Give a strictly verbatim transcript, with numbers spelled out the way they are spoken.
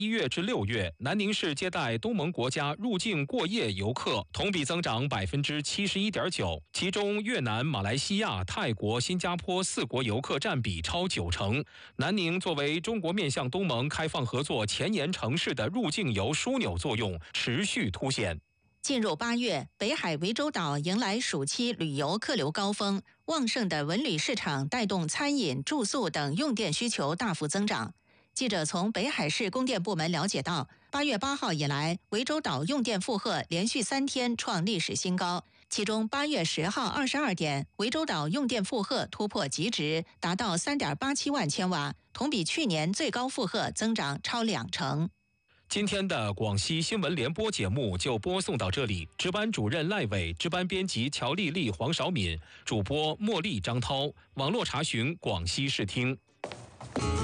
一月至六月，南宁市接待东盟国家入境过夜游客同比增长百分之七十一点九，其中越南、马来西亚、泰国、新加坡四国游客占比超九成。南宁作为中国面向东盟开放合作前沿城市的入境游枢纽作用持续凸显。 进入八月，北海涠洲岛迎来暑期旅游客流高峰，旺盛的文旅市场带动餐饮、住宿等用电需求大幅增长。记者从北海市供电部门了解到，八月八号以来，涠洲岛用电负荷连续三天创历史新高。其中，八月十号二十二点，涠洲岛用电负荷突破极值，达到 三点八七万千瓦，同比去年最高负荷增长超两成。 今天的广西新闻联播节目就播送到这里，值班主任赖伟，值班编辑乔丽丽、黄少敏，主播茉莉、张涛，网络查询广西视听。